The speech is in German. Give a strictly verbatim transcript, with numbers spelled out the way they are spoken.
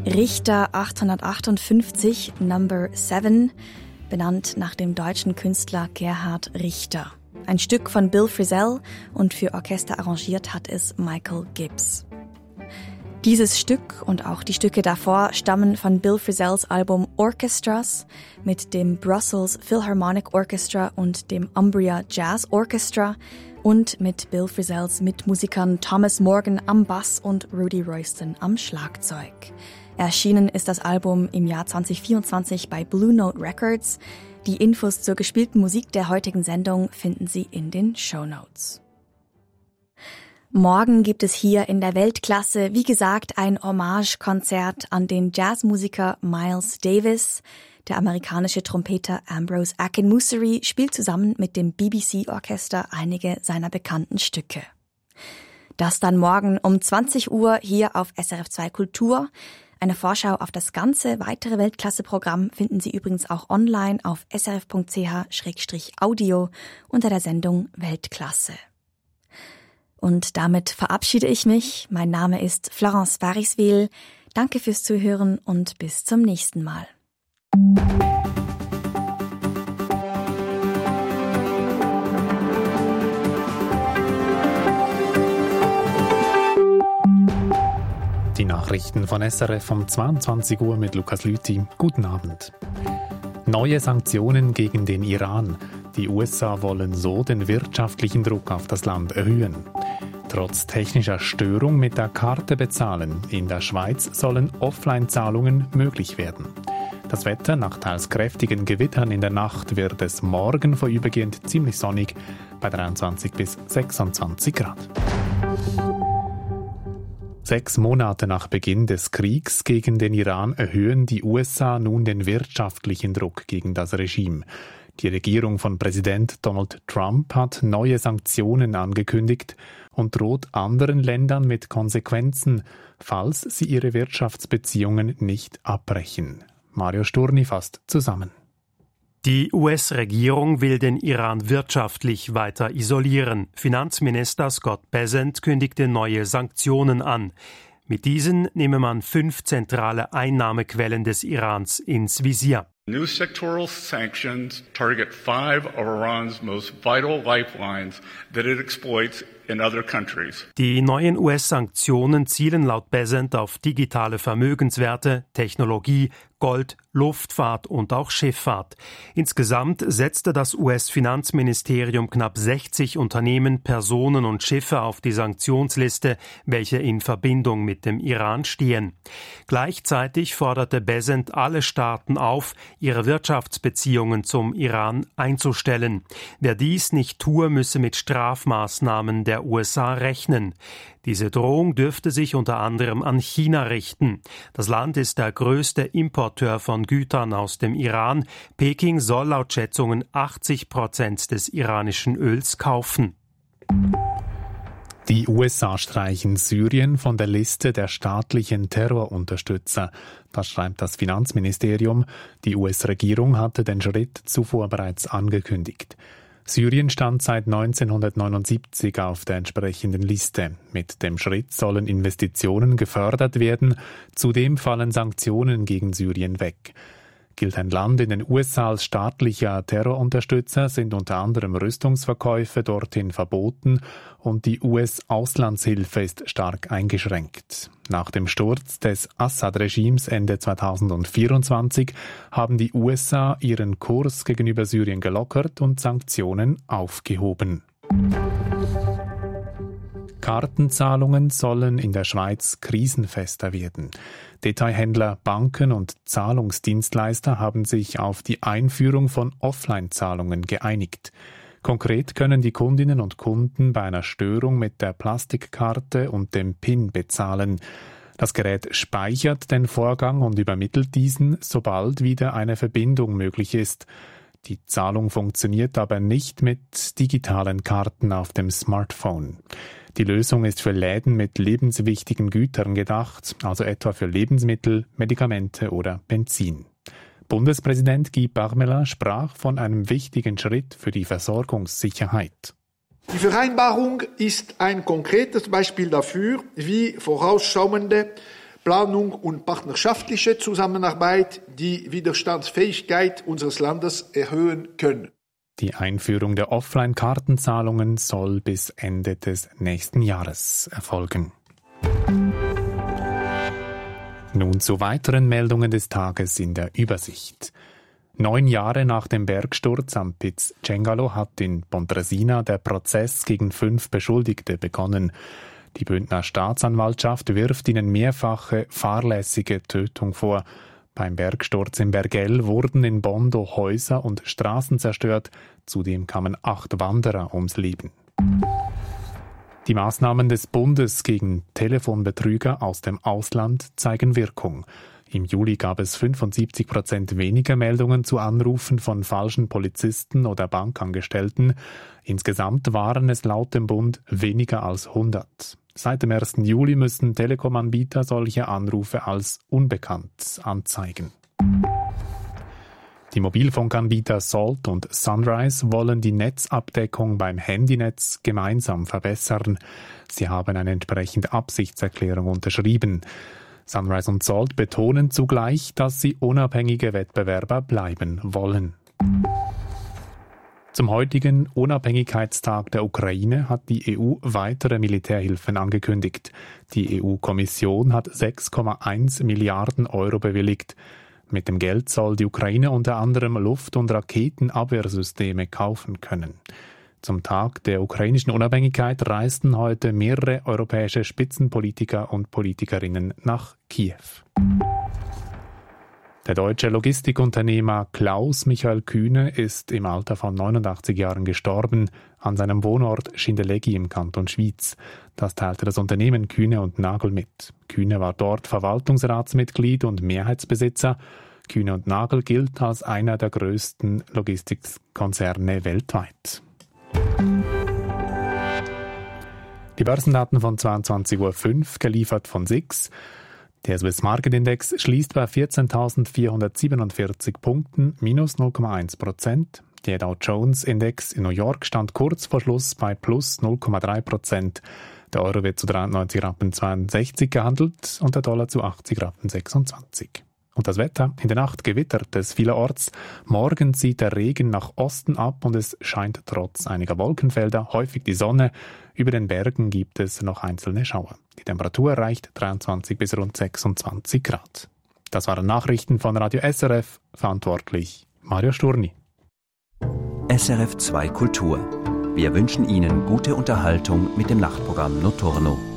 Richter achtzehnhundertachtundfünfzig, Number Seven, benannt nach dem deutschen Künstler Gerhard Richter. Ein Stück von Bill Frisell und für Orchester arrangiert hat es Michael Gibbs. Dieses Stück und auch die Stücke davor stammen von Bill Frisells Album Orchestras mit dem Brussels Philharmonic Orchestra und dem Umbria Jazz Orchestra und mit Bill Frisells Mitmusikern Thomas Morgan am Bass und Rudy Royston am Schlagzeug. Erschienen ist das Album im Jahr zwanzig vierundzwanzig bei Blue Note Records. Die Infos zur gespielten Musik der heutigen Sendung finden Sie in den Shownotes. Morgen gibt es hier in der Weltklasse, wie gesagt, ein Hommage-Konzert an den Jazzmusiker Miles Davis. Der amerikanische Trompeter Ambrose Akinmussery spielt zusammen mit dem B B C-Orchester einige seiner bekannten Stücke. Das dann morgen um zwanzig Uhr hier auf S R F zwei Kultur. Eine Vorschau auf das ganze weitere Weltklasse-Programm finden Sie übrigens auch online auf s r f punkt c h slash audio unter der Sendung Weltklasse. Und damit verabschiede ich mich. Mein Name ist Florence Bariswil. Danke fürs Zuhören und bis zum nächsten Mal. Die Nachrichten von S R F um zweiundzwanzig Uhr mit Lukas Lüthi. Guten Abend. Neue Sanktionen gegen den Iran. Die U S A wollen so den wirtschaftlichen Druck auf das Land erhöhen. Trotz technischer Störung mit der Karte bezahlen. In der Schweiz sollen Offline-Zahlungen möglich werden. Das Wetter: nach teils kräftigen Gewittern in der Nacht wird es morgen vorübergehend ziemlich sonnig bei dreiundzwanzig bis sechsundzwanzig Grad. Sechs Monate nach Beginn des Kriegs gegen den Iran erhöhen die U S A nun den wirtschaftlichen Druck gegen das Regime. Die Regierung von Präsident Donald Trump hat neue Sanktionen angekündigt und droht anderen Ländern mit Konsequenzen, falls sie ihre Wirtschaftsbeziehungen nicht abbrechen. Mario Sturni fasst zusammen. Die U S-Regierung will den Iran wirtschaftlich weiter isolieren. Finanzminister Scott Bessent kündigte neue Sanktionen an. Mit diesen nehme man fünf zentrale Einnahmequellen des Irans ins Visier. New sectoral sanctions target five of Iran's most vital lifelines that it exploits in other countries. Die neuen U S-Sanktionen zielen laut Bessent auf digitale Vermögenswerte, Technologie, Gold, Luftfahrt und auch Schifffahrt. Insgesamt setzte das U S-Finanzministerium knapp sechzig Unternehmen, Personen und Schiffe auf die Sanktionsliste, welche in Verbindung mit dem Iran stehen. Gleichzeitig forderte Bessent alle Staaten auf, ihre Wirtschaftsbeziehungen zum Iran einzustellen. Wer dies nicht tue, müsse mit Strafmaßnahmen der U S A rechnen. Diese Drohung dürfte sich unter anderem an China richten. Das Land ist der größte Importeur von Gütern aus dem Iran. Peking soll laut Schätzungen achtzig Prozent des iranischen Öls kaufen. Die U S A streichen Syrien von der Liste der staatlichen Terrorunterstützer. Das schreibt das Finanzministerium. Die U S-Regierung hatte den Schritt zuvor bereits angekündigt. Syrien stand seit neunzehnhundertneunundsiebzig auf der entsprechenden Liste. Mit dem Schritt sollen Investitionen gefördert werden. Zudem fallen Sanktionen gegen Syrien weg. Gilt ein Land in den U S A als staatlicher Terrorunterstützer, sind unter anderem Rüstungsverkäufe dorthin verboten und die U S-Auslandshilfe ist stark eingeschränkt. Nach dem Sturz des Assad-Regimes Ende zweitausendvierundzwanzig haben die U S A ihren Kurs gegenüber Syrien gelockert und Sanktionen aufgehoben. Kartenzahlungen sollen in der Schweiz krisenfester werden. Detailhändler, Banken und Zahlungsdienstleister haben sich auf die Einführung von Offline-Zahlungen geeinigt. Konkret können die Kundinnen und Kunden bei einer Störung mit der Plastikkarte und dem PIN bezahlen. Das Gerät speichert den Vorgang und übermittelt diesen, sobald wieder eine Verbindung möglich ist. Die Zahlung funktioniert aber nicht mit digitalen Karten auf dem Smartphone. Die Lösung ist für Läden mit lebenswichtigen Gütern gedacht, also etwa für Lebensmittel, Medikamente oder Benzin. Bundespräsident Guy Parmelin sprach von einem wichtigen Schritt für die Versorgungssicherheit. Die Vereinbarung ist ein konkretes Beispiel dafür, wie vorausschauende Planung und partnerschaftliche Zusammenarbeit die Widerstandsfähigkeit unseres Landes erhöhen können. Die Einführung der Offline-Kartenzahlungen soll bis Ende des nächsten Jahres erfolgen. Nun zu weiteren Meldungen des Tages in der Übersicht. Neun Jahre nach dem Bergsturz am Piz Cengalo hat in Pontresina der Prozess gegen fünf Beschuldigte begonnen. Die Bündner Staatsanwaltschaft wirft ihnen mehrfache fahrlässige Tötung vor. Beim Bergsturz in Bergell wurden in Bondo Häuser und Straßen zerstört. Zudem kamen acht Wanderer ums Leben. Die Maßnahmen des Bundes gegen Telefonbetrüger aus dem Ausland zeigen Wirkung. Im Juli gab es fünfundsiebzig Prozent weniger Meldungen zu Anrufen von falschen Polizisten oder Bankangestellten. Insgesamt waren es laut dem Bund weniger als hundert. Seit dem ersten Juli müssen Telekom-Anbieter solche Anrufe als unbekannt anzeigen. Die Mobilfunkanbieter Salt und Sunrise wollen die Netzabdeckung beim Handynetz gemeinsam verbessern. Sie haben eine entsprechende Absichtserklärung unterschrieben. Sunrise und Salt betonen zugleich, dass sie unabhängige Wettbewerber bleiben wollen. Zum heutigen Unabhängigkeitstag der Ukraine hat die E U weitere Militärhilfen angekündigt. Die E U-Kommission hat sechs Komma eins Milliarden Euro bewilligt. Mit dem Geld soll die Ukraine unter anderem Luft- und Raketenabwehrsysteme kaufen können. Zum Tag der ukrainischen Unabhängigkeit reisten heute mehrere europäische Spitzenpolitiker und Politikerinnen nach Kiew. Der deutsche Logistikunternehmer Klaus Michael Kühne ist im Alter von neunundachtzig Jahren gestorben, an seinem Wohnort Schindellegi im Kanton Schwyz. Das teilte das Unternehmen Kühne und Nagel mit. Kühne war dort Verwaltungsratsmitglied und Mehrheitsbesitzer. Kühne und Nagel gilt als einer der größten Logistikkonzerne weltweit. Die Börsendaten von zweiundzwanzig Uhr fünf, geliefert von S I X. Der Swiss Market Index schließt bei vierzehntausendvierhundertsiebenundvierzig Punkten, minus null Komma eins Prozent. Der Dow Jones Index in New York stand kurz vor Schluss bei plus null Komma drei Prozent. Der Euro wird zu dreiundneunzig Rappen zweiundsechzig gehandelt und der Dollar zu achtzig Rappen sechsundzwanzig. Und das Wetter? In der Nacht gewittert es vielerorts. Morgen zieht der Regen nach Osten ab und es scheint trotz einiger Wolkenfelder häufig die Sonne. Über den Bergen gibt es noch einzelne Schauer. Die Temperatur erreicht dreiundzwanzig bis rund sechsundzwanzig Grad. Das waren Nachrichten von Radio S R F, verantwortlich Mario Sturni. S R F zwei Kultur. Wir wünschen Ihnen gute Unterhaltung mit dem Nachtprogramm Notturno.